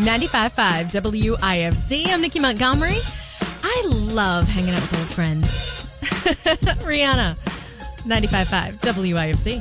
95.5 WIFC. I'm Nikki Montgomery. I love hanging out with old friends. Rihanna, 95.5 WIFC.